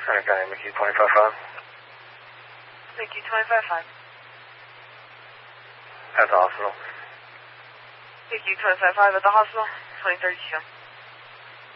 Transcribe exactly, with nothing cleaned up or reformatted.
Okay, Mickey twenty-five five. Mickey twenty-five five. At the hospital. Mickey twenty-five five at the hospital, twenty thirty-two.